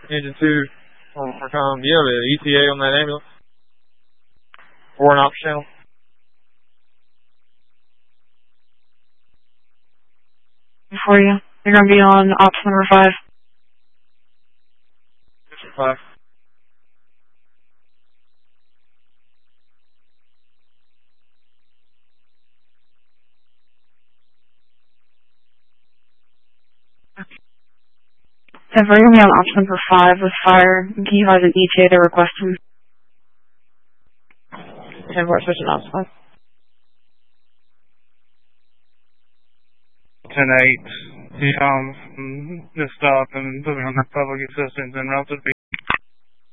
Engine 2, one more time. Do you have an ETA on that ambulance? Or an ops channel? For you. You're going to be on ops number 5. 5. If we're going to be on ops number 5 with fire, can you have an ETA to request him? 10-4 switching ops 5. 10-8. He just stop and put me on public assistance and route to be